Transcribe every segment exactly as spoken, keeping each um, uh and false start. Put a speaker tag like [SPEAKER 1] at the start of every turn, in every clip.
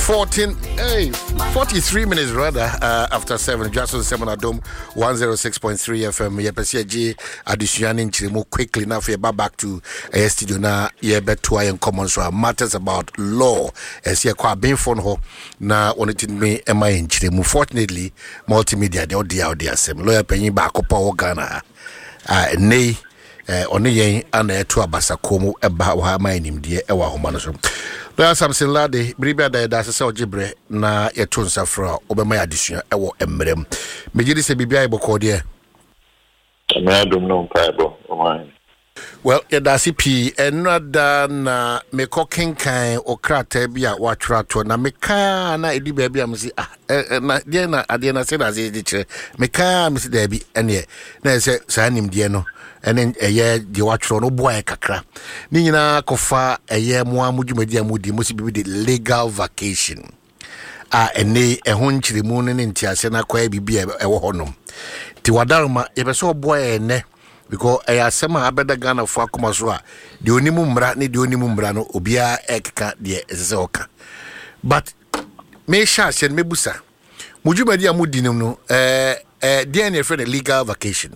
[SPEAKER 1] fourteen, hey, forty-three minutes rather uh, after seven. Just on Seven Dome one oh six point three F M. Yepesia J addition in Chimo quickly now for back to a studio na yebetua and common so matters about law. As ye kwa being phone ho na only me am I in Chimo. Fortunately, multimedia the audio audio sem lawyer penny back up our Ghana. Uh, nay. Eh oni yen ana eto abasa komu eba wa ma enim de ewa homa no so na Samson Lade bribia da da se ogibre na yeto nsafra obema ya desua ewo emrem megidi se bibia iboko de
[SPEAKER 2] na dum no paibo o
[SPEAKER 1] well ya da C P enada na meko kenkan okrata bia wa twrato na meka na edi bia bia msi ah na de na ade na se da ze di kire meka msi da bi ene na se sa nim de no ene eye de watro no boy kakra ni nyina kofa eye mo amudwumadi amudi mo si bibi de legal vacation a ene ehon nkyiremu ne ntiase na kwa bibi ewo honom ti wadarma ye be so boy ene because eya sema abeda Ghana fo akoma so a de onimu mra ne de onimu mra no obia ekeka de esese oka but me sha se mebusa mudwumadi amudi no eh eh de ene friend legal vacation.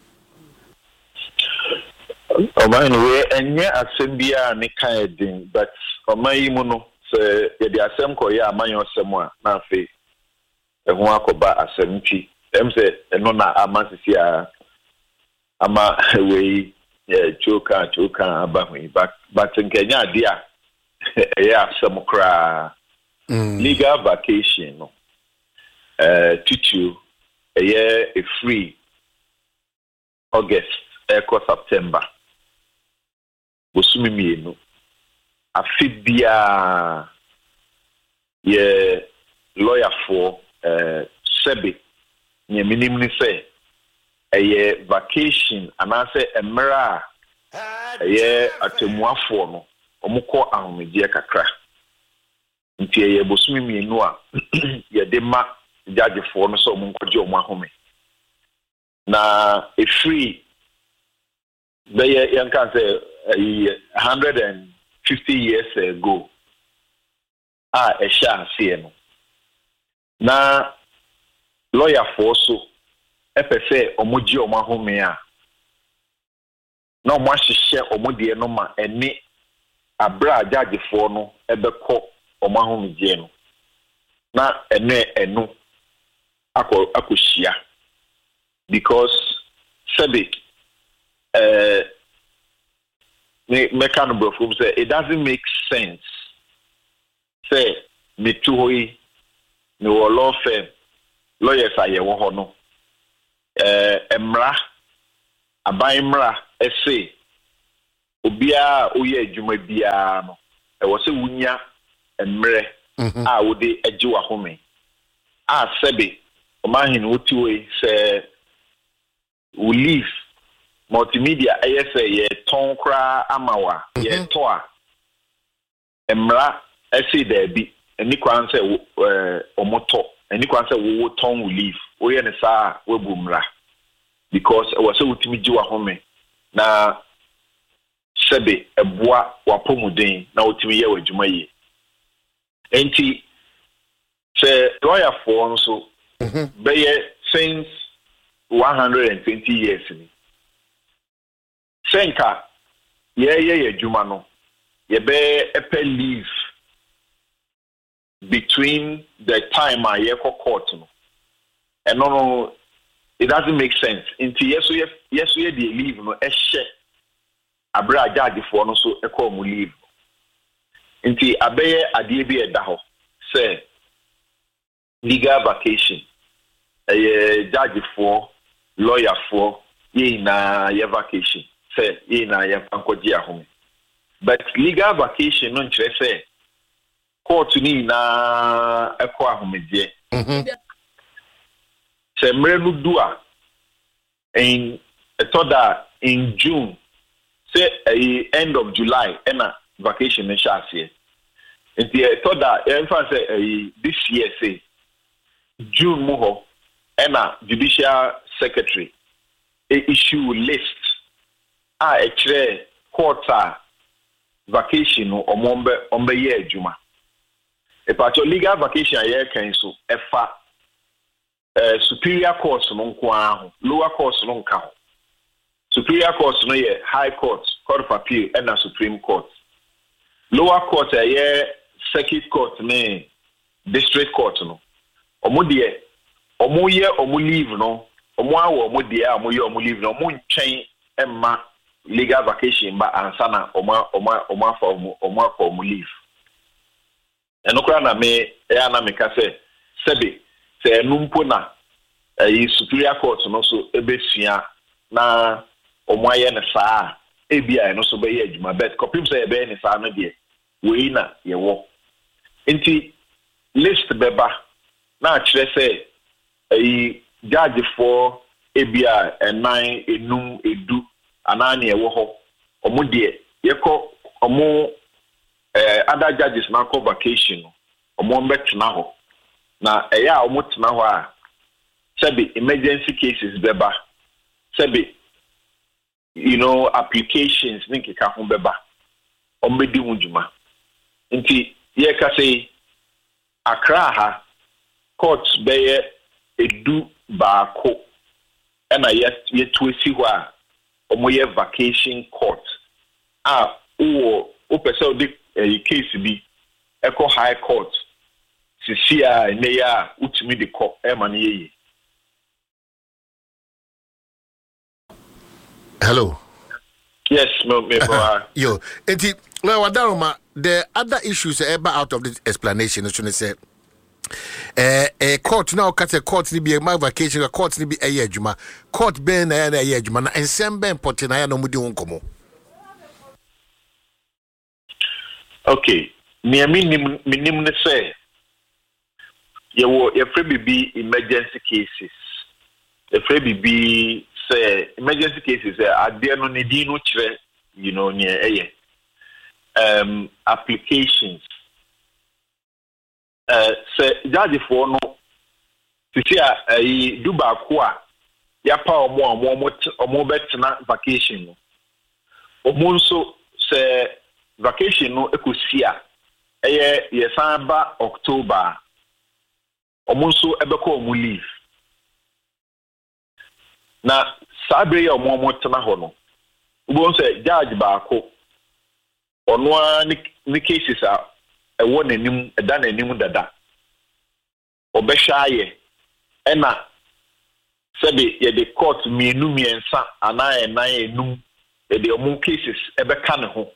[SPEAKER 2] Oh man, we enye asembia ne kan edin, but omayi mu no se ye de asem ko ya amanyo asem a na afi ehun akoba asempi em se eno na amasisi a ama we eh choka choka abahu but but nkenya ade a ya asem kra legal vacation no eh tutu eye a free August echo September Bosumi mienu afibia ye lawyer for uh, sebe nye minim ni say eye vacation anase emra eye atemuafo no omukọ ahomedie kakra nti eye bosumi mienu a ye de ma judge for no so omunkọje omu ahome na a free they yan can say one hundred fifty years ago ah e sha se no na lawyer for so e pe se omoji omahome a na omo ahihye omodie no ma eni abra judge for no ebekọ omahome die no na ene enu akọ akohia because sabi uh me can bro say it doesn't make sense say me to hoyi me wo law firm lawyers aye wo ho no eh emra aban mra ese obia oye adwuma bia no e wo se wunya emre a wo de agi wa home a sebe o ma hin wo ti we say we leave multimedia A S A ye ton kra amawa ye to a emra ese da bi eni kwan se eh omoto eni kwan se wo ton we leave wo ye ne sa we bumra because e was so utimi ji wa home na sebe eboa wa pomuden na utimi ye wadwuma yi enti se lawyer for nso be ye since one hundred twenty years ni senka ye ye ye juma no ye be epe leave between the time I ye court no and no no it doesn't make sense into yeso ye yeso ye dey leave no e hye abra judge for no so e call mu leave into abeye ade bi e da ho say legal vacation eh judge for lawyer for ye na ye vacation say ye na ye fankoji ahome but legal vacation no nkyere say court ni na ekọ ahomedie mhm say mrenu dua in etoda in June say uh, end of July ena vacation in shase nti etoda en fa say uh, this year say June mo ho ena judicial secretary a issue list a e kire court a vacation no omombe ombe ye adwuma a part of legal vacation a year can so a fa uh, superior courts no nko lower courts no nka superior courts no ye high court court of appeal and a supreme court lower court a year circuit court ne district court no omo de omo ye omo leave no omo awo omo de omo ye omo leave no omo ntwen emma legal vacation ba ansana omo omo omo afa omo omo afa omo leave enokra na me ya na me ka se sebe se enumpo na e superior court no so ebesua na omo aye ne saa ebia no so be ye adwuma bet kopim se ebe ne saa no de we na ye wo enti list beba na akire se e judge for ebia enan enum edu anani e wo ho omo de ye ko omo eh other judges na call vacation omo mbetena ho na eya omo tena ho a sabi emergency cases beba sabi you know applications ninki ka ho beba ombedi wunjuma nti ye ka say Accra ha court beye edu baako ena yet yetu esi ho a omo ye vacation court a wo o pese de a case bi echo high court sisia ene ya utimi de ko e ma ne ye.
[SPEAKER 1] Hello.
[SPEAKER 2] Yes, no me boy.
[SPEAKER 1] Yo, enti well wadaroma the other issues ever out of this explanation is to say eh eh court now cut a court ni be my vacation a court ni be a year juma court ben na na year juma na ensem ben poti na ya no mudi wonkomo.
[SPEAKER 2] Okay, me minim minim ne say ye wo ye free bibi emergency cases. The free bibi say emergency cases are there no need no chire you know near eh um applications uh say judge for no sisi a eh du ba ko a ya pa omo omo omo betena vacation no omo nso say vacation no ekosia eye yesan ba October omo nso ebeko omo leave na sabre ya omo omo tena ho no ubo say judge ba ko ono a ni cases a ewo nanim eda nanim dada obehwa ye ena sebe ye de court mienu miensa ana enan enum e de omo cases ebeka ne ho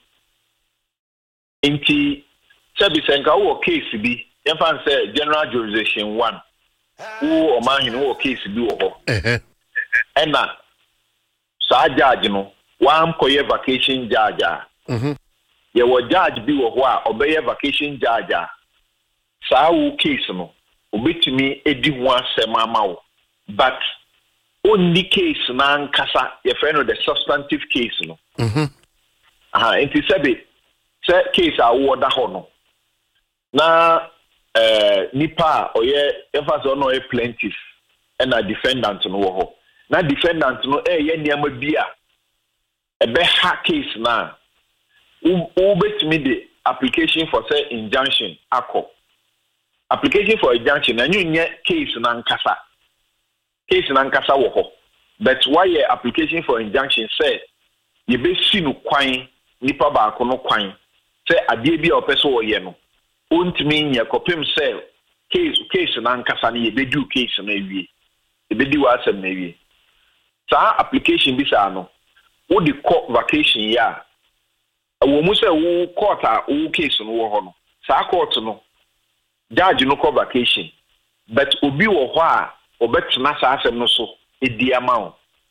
[SPEAKER 2] enti sebe senka wo case bi yemfa say general jurisdiction one wo o man wo case bi wo ho eh ena sa judge no one koye vacation judge ah mhm ye wo judge bi wo ho a obeye vacation judge a sa wo case no obetimi edi ho asem ama wo but only case na nkasa ye friend the substantive case no mhm aha enti sebe se case a wo da ho no na eh nipa oye emphasis on oye plaintiff and a defendant no wo ho na defendant no eh ye niam bia ebe ha case na u bet me the application for say injunction akọ application for injunction na nyunye case na nkasa case na nkasa wo ho but why your application for injunction say ye be si no kwan nipa ba ko no kwan say ade bia opeso wo ye no ontimi nya kopem say case case na nkasa na ye be do case na ewie e be di wa asem na ewie sa application bi sa no wo di court vacation ya wo mu say wo court a wo case no wo ho no sa court no judge no court vacation but obi wo ho a obetena sa asem no so edi ama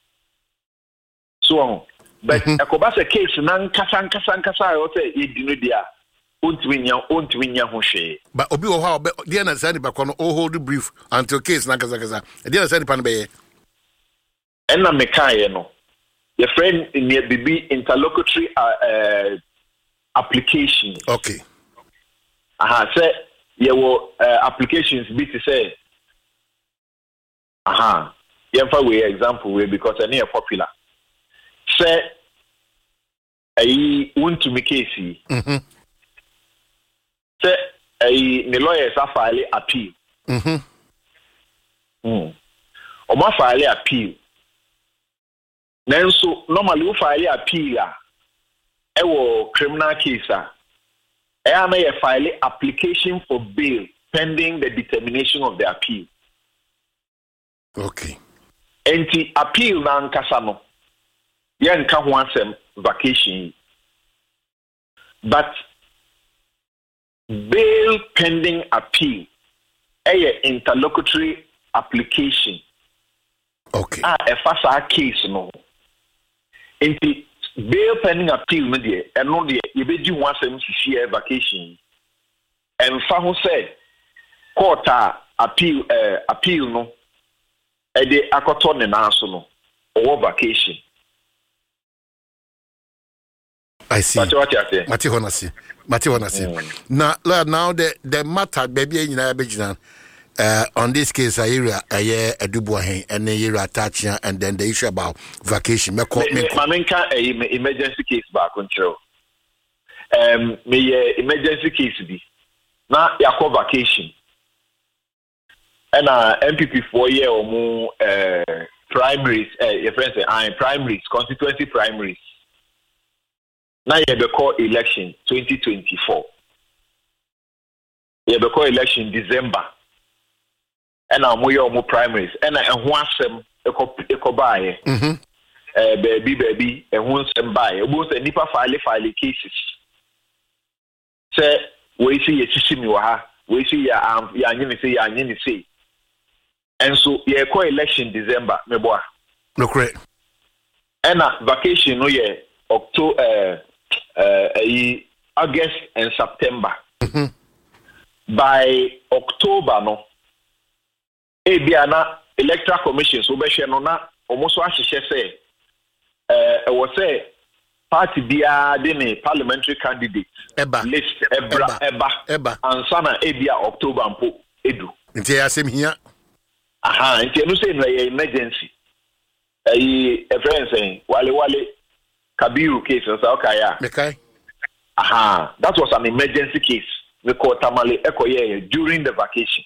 [SPEAKER 2] so but akoba say case na nkasa nkasa nkasa yo say edi no dia ontimi nya ontimi nya ho hwe
[SPEAKER 1] but obi wo ho dia na say ni ba no o hold brief until case na nkasa nkasa dia na say ni pa no be ye
[SPEAKER 2] enna me kan no your friend in your B B interlocutory uh, uh, application.
[SPEAKER 1] Okay.
[SPEAKER 2] Aha, say you will uh, applications be to say. Aha, you have a example way because I need a popular. Say, I want to make case.
[SPEAKER 1] Mm-hmm.
[SPEAKER 2] Say eh the lawyers are file appeal.
[SPEAKER 1] Mhm.
[SPEAKER 2] Mm. Oma file appeal. Nanso normally we file appeal a ewo criminal case a e ana ye file application for bail pending the determination of the appeal.
[SPEAKER 1] Okay.
[SPEAKER 2] Enti appeal na nkasa no ye nka ho asem vacation. But bail pending appeal a interlocutory application.
[SPEAKER 1] Okay.
[SPEAKER 2] Ah, a fast case no. Inti bail pending appeal no de and no de you be do one sem share vacation. And fa ho say court appeal uh, appeal no e de akoto ne na so no or vacation.
[SPEAKER 1] I see.
[SPEAKER 2] What what you say?
[SPEAKER 1] Mati honasi. Mati honasi. Now, now the the matter baby in Abidjan. Uh, on this case, I hear a year a dubois and a year attaching, and then the issue about vacation. Me call me.
[SPEAKER 2] Mamenka a emergency case back control. Um, me emergency case be na yako vacation. And uh, M P P four year or more uh, primaries. Uh, your friends say I primaries constituency primaries. Now you have a call election twenty twenty-four. You have a call election December. And I'm more more primaries. And I want some a cobaye.
[SPEAKER 1] Mhm.
[SPEAKER 2] Eh baby baby and want some buy. Both a nipa file file cases. Say we see a sissimi wa we see ya um ya nyini say ya nyini say. And so you call election December me boy.
[SPEAKER 1] No correct.
[SPEAKER 2] And a vacation no ye October uh uh August and September.
[SPEAKER 1] Mhm.
[SPEAKER 2] By October no Ebiana electoral commission so be hwe no na almost ahye say eh e wo say party bia de ne parliamentary candidate
[SPEAKER 1] Eba.
[SPEAKER 2] list ebra eba
[SPEAKER 1] Eba.
[SPEAKER 2] ansana ebia October mpo edu
[SPEAKER 1] Nti asem hia.
[SPEAKER 2] aha nti no say no emergency eh e friend saying wale wale Kabiru case so okay ya
[SPEAKER 1] Mekai.
[SPEAKER 2] aha that was an emergency case we call Tamale Ekoye during the vacation.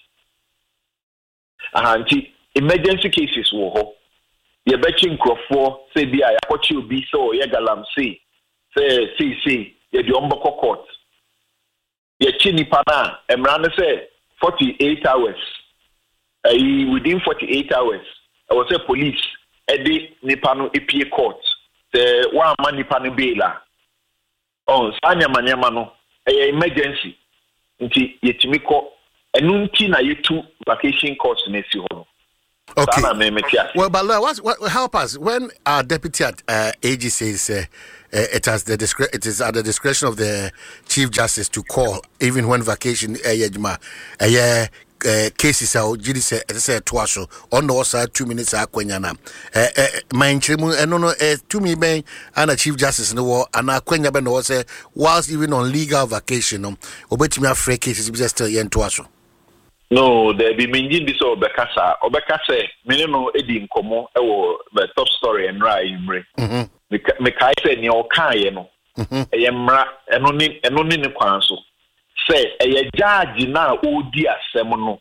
[SPEAKER 2] Ahanti emergency cases wo ho ye bechi nkrofo say bia yakochi obi so ye galam say say say say ye di omboko court ye chi nipa na emra ne say forty-eight hours eh within forty-eight hours I was say police e di nipa no epie court the one man nipa no baila on sanya manyama no e emergency nti ye timiko enunti na yetu vacation course nesi ho.
[SPEAKER 1] Okay. Well, but what, what help us when our deputy at uh, A G says uh, uh, it has the discre- it is at the discretion of the Chief Justice to call even when vacation uh, uh, uh, cases are G D say say twaso on the side two minutes are kwenyana my nchemu eno no to me ben and Chief Justice no war and akwenya ben no say whilst even on legal vacation no obetimi afre cases be still yen twaso.
[SPEAKER 2] No, there be minjin bi so obekasa obekasa me no edi nkomo e wo the top story and right imre.
[SPEAKER 1] Mhm.
[SPEAKER 2] Me kai say ni o kan ye no.
[SPEAKER 1] Mhm.
[SPEAKER 2] E mra eno ni eno ni ne kwan so. Say e judge na odi asem no.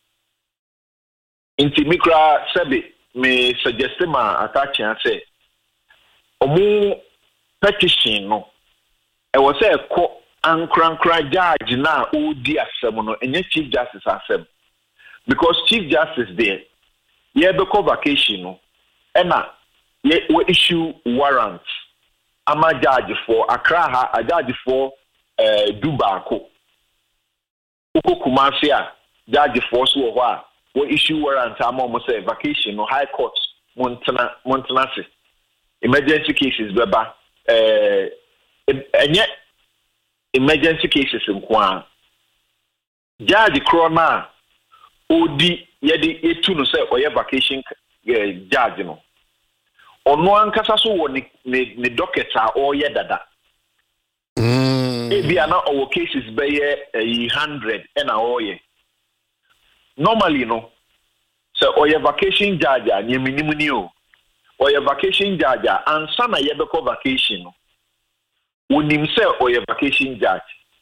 [SPEAKER 2] Inti mikra sebe me suggest ma attach and say omu petition no. E wo say ko Ankrankra judge na odi asem no enye Chief Justice asem because Chief Justice there ye be ko vacation no e na ye we issue warrants ama judge for Accra ha a judge for eh Dubako uko Kumasi a judge for so ho a we issue warrants ama mo say vacation no high court montana montana se emergency cases beba eh enye emergency cases in Kwan. Judge Crona Odi Yedi Etu no say or vacation judge no. Or no one casaso ni ni docket or yedada. Maybe ana our cases by a hundred and a oye. Normally no. So or vacation judge ni minimum or vacation judge and sana yebeko vacation no. Unim say or your vacation judge.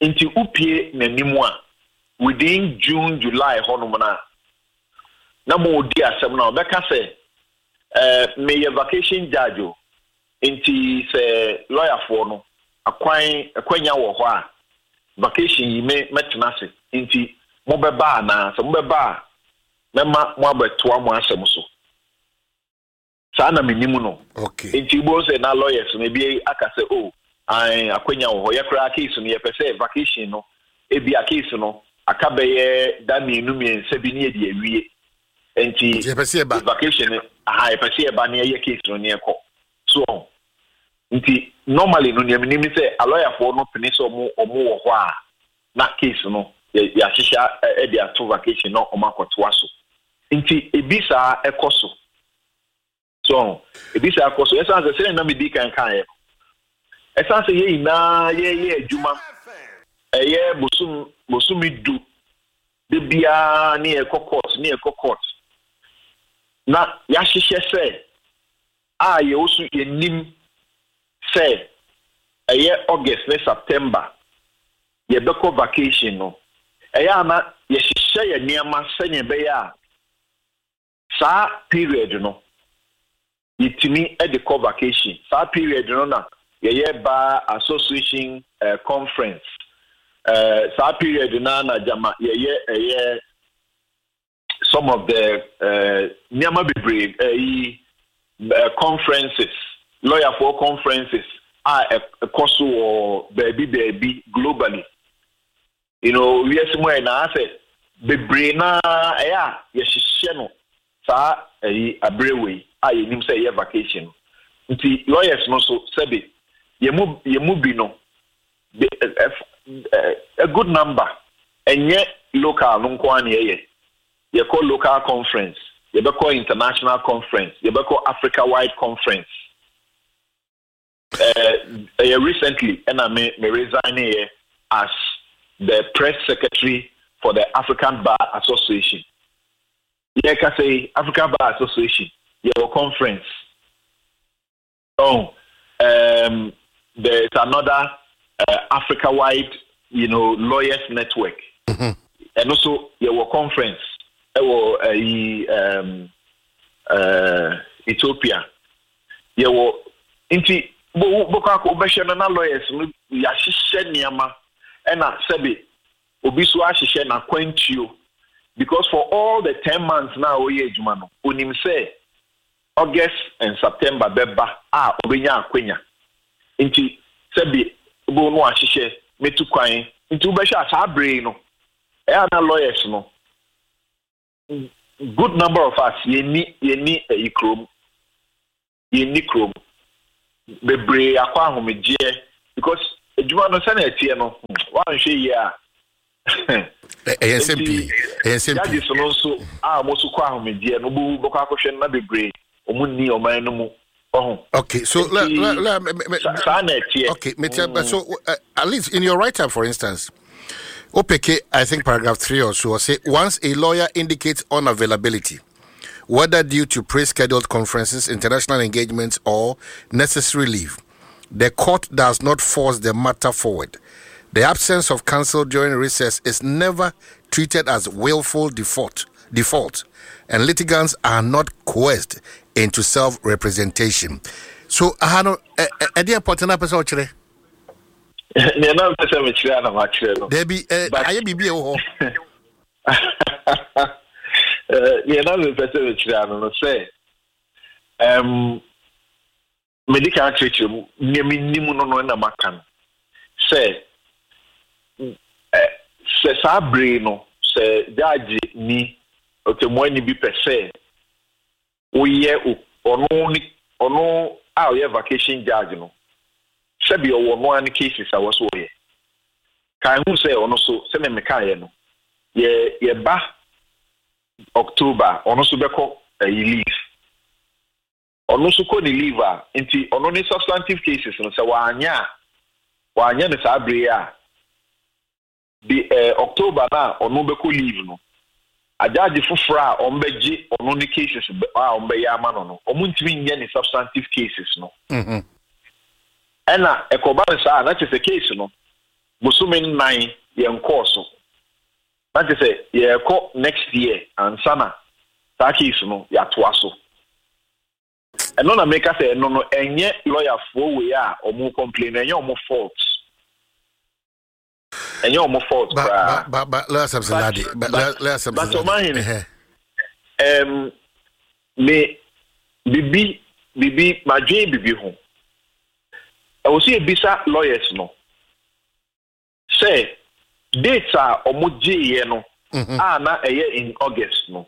[SPEAKER 2] Inti upie n'animwa within June, July, honomana. Na mo di asem na obeka say eh me vacation judge inti say lawyer for no akwan akwanya wo ho a vacation yi me metena se inti mo beba na se mo beba mema mo abeto mo asem so sa na menimu no
[SPEAKER 1] okay
[SPEAKER 2] inti bo say na lawyers no bi aka say oh ai akwanya wo ho ye kra case no ye pese vacation no e bi a case no akabeye da mienu miensa bi ne di awie enti vacation aha epese eba na ye case no ne ekọ so nti normally no nyam ni say a lawyer for no pene so omo omo wo ho a na case no ya hihia e dia to vacation no omo akoto aso nti ebisa ekoso so ebisa akoso esa say say na me di kan kan e esa say ye na ye ye adwuma eye bosum bosumidu de bia ne ekokot ne ekokot na ya hihye say a ye osu ye nim say eye August ne September ye beko vacation no eye ana ye hihye ye niama senye be ya sa period no yitimi e de ko vacation sa period no na ye ye ba association uh, conference uh sa period na na jama ye ye eye some of the uh niama bebre uh, conferences lawyer for conferences are a course or baby baby globally. You know, we are somewhere na say bebre na ya ye hihye no sa eh abrewe a ye nim say ye vacation. Nti lawyers no so sebe ye mu ye mu bi no a good number enye local no nko an ye ye call local conference, ye be call international conference, ye be call Africa wide conference. Uh, uh, recently, and I may, may resign here as the press secretary for the African Bar Association. Yeah, can say African Bar Association, your conference. Oh, um, there's another uh, Africa-wide, you know, lawyers network, mm-hmm. and also your conference. Your uh, um, uh, Ethiopia. Your inti. Bo bokako obehye na lawyers ya hihye niama na sebe obi so ahihye na kwantuo because for all the ten months now we adwuma no onim say August and September beba a obenya akwanya nti sebe bo no ahihye metu kwan nti obehye asa abre no e na lawyers no good number of us ye ni ye ni e krom ye ni krom bebre akwa ahomegye because edwuma no se na etie no wan hwe yi a
[SPEAKER 1] eh S M P eh S M P
[SPEAKER 2] ya so so a mo so kwa ahomegye no bu boko akohwe na bebre omunni oman no mu oh
[SPEAKER 1] okay so la la okay so uh, at least in your write-up for instance O P K I think paragraph three or so say once a lawyer indicates unavailability whether due to pre-scheduled conferences, international engagements, or necessary leave, the court does not force the matter forward. The absence of counsel during recess is never treated as willful default, default, and litigants are not coerced into self-representation. So, I don't know, important person chire.
[SPEAKER 2] Ne na person me chire na ma chire no.
[SPEAKER 1] There be aye bibi e ho.
[SPEAKER 2] Uh, yeah, now the person which I don't say, um, medical treatment, near minimum no no makan. Say, say sabrino, say judge ni, ote mweni bi per se. Oye ono ni ono ah oye vacation judge no. Sebi owo no ani cases I was oye. Kan hu say ono so se me meka ye no. Ye ye ba October ono so beko uh, leave ono so ko ni leave a nti ono ni substantive cases no se wanya wanya ne sabre a di uh, October na ono beko leave no ajaji fufura a ombeji ono ni cases a ombe ya ma no no omuntimi nya ni substantive cases no mhm ena ekoba sa na che case no bosomen nine yen course that is say ye ko next year and sana that case no ya toa so and no na make us say no no enye lawyer for we are omo complain enye omo fault enye omo fault
[SPEAKER 1] but but but let's have saladi but let's have
[SPEAKER 2] saladi um me bibi bibi madwe bibi ho e wo see bisa lawyers no say data omoje ye no ah na eye in August no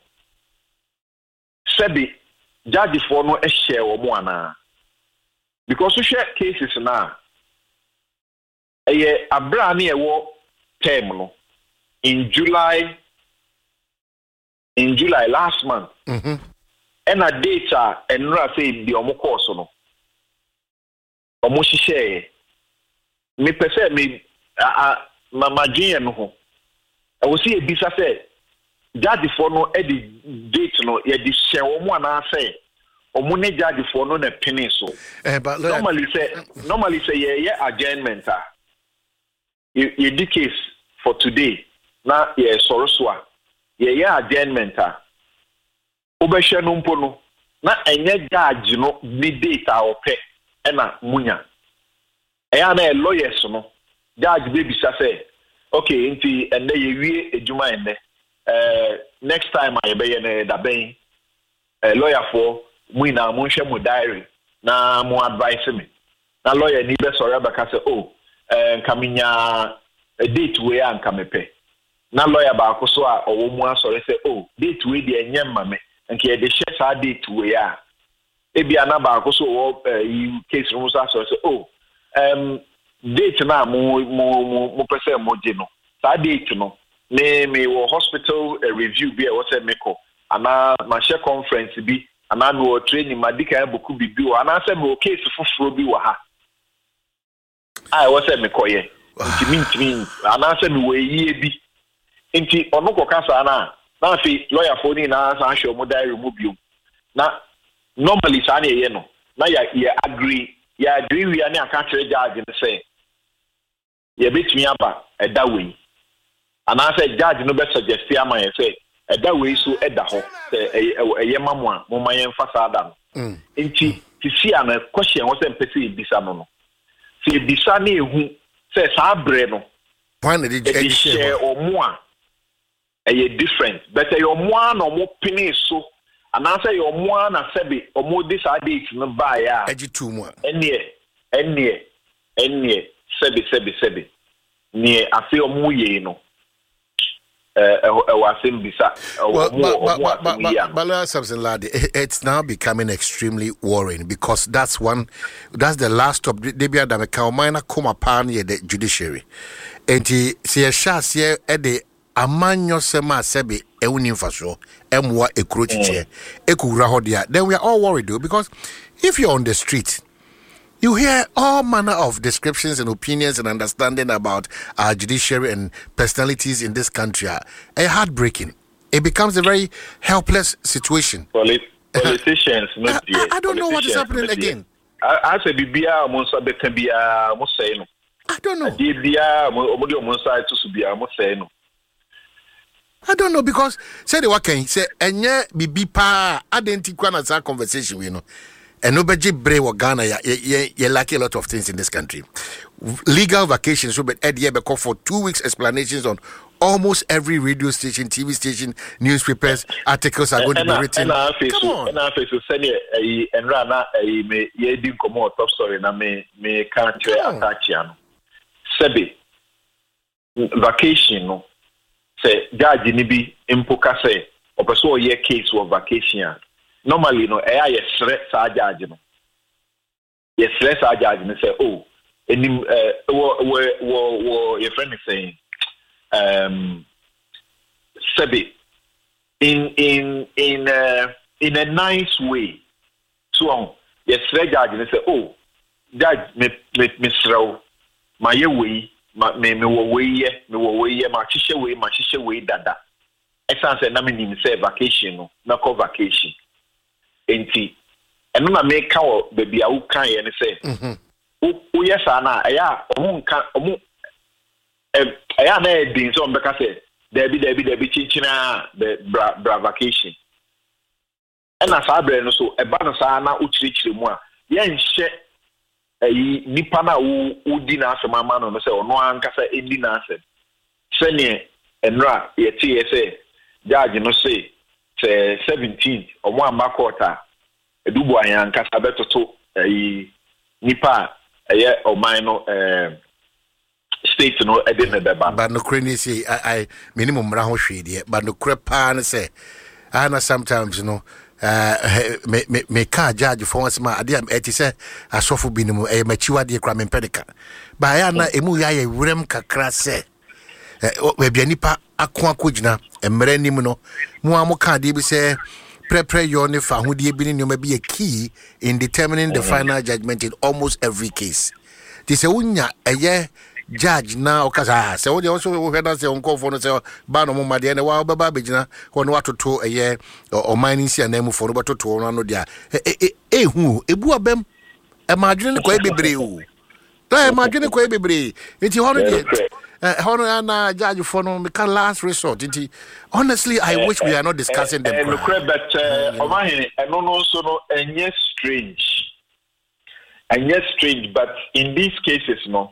[SPEAKER 2] sebi judge for no e share omo ana because we share cases na eye abra na e wo term no in July in July last month
[SPEAKER 1] mhm
[SPEAKER 2] and a data and ra say the omo course no omo share me pese me a mama gye no ho I will see a bisa say judge for no e di date no ye di share omo ana say omo ne judge for no na penny so
[SPEAKER 1] eh but
[SPEAKER 2] normally say normally say ye ye adjournment ah you you di case for today na ye soro so a ye ye adjournment ah obehwe no mpo no na enye judge no ni date a ope e na munya e ya na lawyers no judge baby say okay nti ende ye wie ejuma ende eh next time I be ye na da ben eh lawyer for mu na mu hwe mu diary na mu advice me na lawyer ni be sorry abaka say oh eh kaminya a date we an kamepe na lawyer ba ko so a owo mu asore say oh date we de enye mame nke ye de share sa date we a e bia na ba ko so wo case room so asore say oh um date na mo mo mo pese mo je no sa date no me me wo hospital uh, review bi e wo say me ko ana ma share conference bi ana no training madika boku bi bi wo ana say me case fufuro bi wo ha ai wo say me ko ye ntimi ntimi ana say me wo yie bi nti ono ko kasa na na fi lawyer for ni na san hwe mo diary mu bi na normally sa na ye no na ya ya agree ya agree we ani aka kire judge ne say ye betumi aba eda we ana say judge no be suggest am ye say eda we so eda ho say eye mamu a mo mayen fasada no nti ti si ana question wo say mpese ebisa no no se ebisa na ehu say sa abre no
[SPEAKER 1] why did you
[SPEAKER 2] share omo a eye different but your mo na omo pini so ana say your mo na sebe omo this date no ba ya
[SPEAKER 1] agi two mo
[SPEAKER 2] enie enie enie sebe sebe sebe ni afi omo ye no eh eh wasem bisa
[SPEAKER 1] Bala Samson Ladi, it's now becoming extremely worrying because that's one that's the last stop they be that ka minor come upon the judiciary and he see a shas here at the amanyo sema sebe ewuni mfaso emwa ekrochiche ekura hodia then we are all worried though because if you're on the street you hear all manner of descriptions and opinions and understanding about our judiciary and personalities in this country. A heartbreaking. It becomes a very helpless situation.
[SPEAKER 2] Polit- politicians, not
[SPEAKER 1] I, I, I don't know what is happening again.
[SPEAKER 2] I say, Bibia, Monsa, Becambia, Moseno.
[SPEAKER 1] I don't know.
[SPEAKER 2] Bibia, Omodio Monsa, to Subia, Moseno.
[SPEAKER 1] I don't know because say the what can you say, and yeah, Bibi Pa, I didn't think one of that conversation, you know. And nobody brave or Ghana, you lack a lot of things in this country. Legal vacations, so but Ed Yebeko for two weeks explanations on almost every radio station, T V station, newspapers, articles are going to be written. Come on.
[SPEAKER 2] And I face to send a and Rana a me ye didn't come out top story na me me can't attach yan. Sebi vacation no say judge ni bi impoka say or person ye case of vacation. Normally, no, I yes stress our judge, no. Yes, stress our judge and say, oh, and him, uh, what, what, what your friend is saying, um, Sebi, in in in uh, in a nice way. So, yes, stress judge and say, oh, judge, me me me srow, my way, my me me way, me way, my chisha way, my chisha way, dada. I say, na me ni say vacation, no, na call vacation. Enti eno na me ka wo bebia wo kan ye ne se mhm wo yes ana aya omo nka omo ɛyɛ na ɛdin sɛ ɔmbɛka sɛ dabi dabi dabi kyenkyena the bra bra vacation ɛna saa brɛ no so ɛba no saa na wokyerɛkyerɛ mu a yɛnhyɛ ɛyi nipa na wo wodi n'asɛm ama no no sɛ ɔno ankasa ɛdi n'asɛm sɛneɛ ɛnora yɛte yɛ sɛ judge no sɛ sɛ seventeen ɔmo amba court a edubu ayan ankasa bɛtoto ɛyi nipa a ɛyɛ ɔman no ɛɛ state no ɛde ne bɛba
[SPEAKER 1] but no kure ni say I I minimum ra ho hwe deɛ but no kure pa ne say ana sometimes you know uh me me me ka judge for once ma ade am eti say asofo bi ne mu e machiwa de kra me pedika ba ya na emu ya ye wrem kakra say e bia nipa ako akogina emre nim no mu amoka de bi say prepare your ne fa ho de bi ne nyoma bi a key in determining the final judgment in almost every case this e unya eye judge na okasa se wo de so wo hweda se onkofo no se ba no moma de ne wa obeba begina ko no watoto eye o mining si anamu fo no batoto no no dia e hu ebu abem e madwene ko e bebre o da e madwene ko e bebre nti hono de hono na judge for no me can last resort nti honestly I wish we are not discussing them
[SPEAKER 2] and but omahene eno no so no enye strange enye strange but in these cases no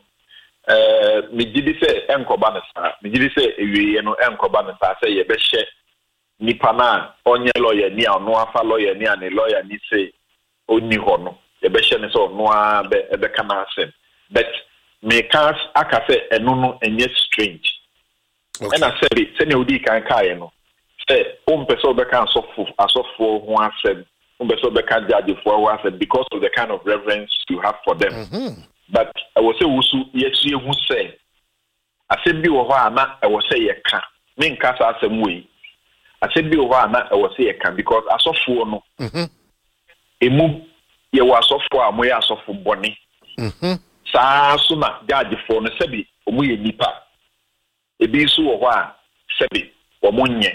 [SPEAKER 2] Uh, me gidi say enkoba na sa me gidi say ewie no enkoba na sa say ye be hye nipa na onye lawyer ni a no afa lawyer ni a ne lawyer ni say oni ho no ye be hye ne so no a be e be kana asem but me cars aka say eno no enye strange okay. And I say say ne odi kan kai no say o mpeso be kan asofo asofo ho asem o mpeso be kan judge for ho asem because of the kind of reverence you have for them. Mm-hmm. But I was say wusu yesu ehu say asem bi wo ho ana I was say ye ka me nka sa asem we asem bi wo ho ana I was say ye ka because asofo no mhm emu ye wa asofo a mo ye asofo bone mhm sa so na judge for no sebi omu ye nipa ebi so wo ho a sebi wo mo nye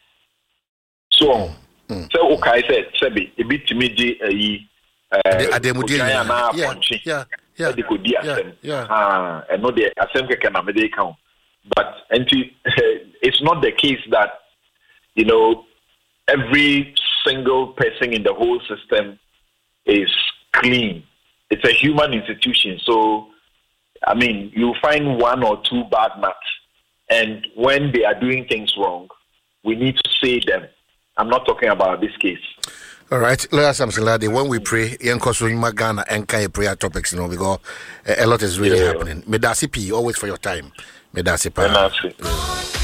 [SPEAKER 2] so so o kai say sebi ebi timiji ayi eh
[SPEAKER 1] ademudi
[SPEAKER 2] ya
[SPEAKER 1] yeah
[SPEAKER 2] yeah they could be asem ah and no the asem ke na me dey count but and it's not the case that you know every single person in the whole system is clean. It's a human institution, so I mean you find one or two bad nuts, and when they are doing things wrong we need to say them. I'm not talking about this case.
[SPEAKER 1] All right, Lawyer Samson Ladi, when we pray, Yankoso Magana and Kaya prayer topics, you know, because a lot is really yeah. happening. Medasi P, always for your time. Medasi P.